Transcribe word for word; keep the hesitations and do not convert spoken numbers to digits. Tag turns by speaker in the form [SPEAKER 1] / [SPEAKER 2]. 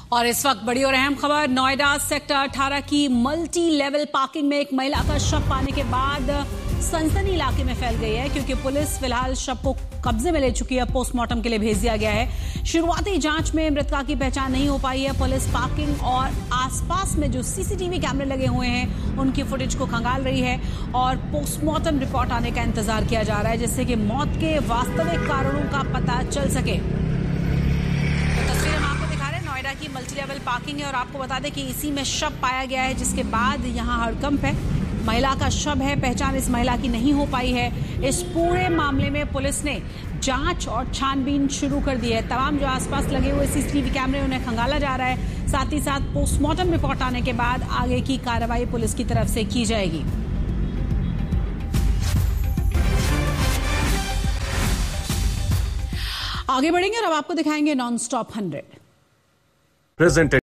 [SPEAKER 1] और इस वक्त बड़ी और अहम खबर, नोएडा सेक्टर अठारह की मल्टी लेवल पार्किंग में एक महिला का शव पाने के बाद सनसनी इलाके में फैल गई है, क्योंकि पुलिस फिलहाल शव को कब्जे में ले चुकी है। पोस्टमार्टम के लिए भेज दिया गया है। शुरुआती जांच में मृतका की पहचान नहीं हो पाई है। पुलिस पार्किंग और आसपास में जो सीसीटीवी कैमरे लगे हुए हैं उनकी फुटेज को खंगाल रही है और पोस्टमार्टम रिपोर्ट आने का इंतजार किया जा रहा है, जिससे कि मौत के वास्तविक कारणों का पता चल सके। नोएडा की मल्टी लेवल पार्किंग है और आपको बता दें कि इसी में शव पाया गया है, जिसके बाद यहां हड़कंप है। महिला का शव है, पहचान इस महिला की नहीं हो पाई है। इस पूरे मामले में पुलिस ने जांच और छानबीन शुरू कर दी है। तमाम जो आसपास लगे हुए सीसीटीवी कैमरे उन्हें खंगाला जा रहा है। साथ ही साथ पोस्टमार्टम रिपोर्ट आने के बाद आगे की कार्रवाई पुलिस की तरफ से की जाएगी। आगे बढ़ेंगे और अब आपको दिखाएंगे नॉन स्टॉप हंड्रेड।
[SPEAKER 2] Presented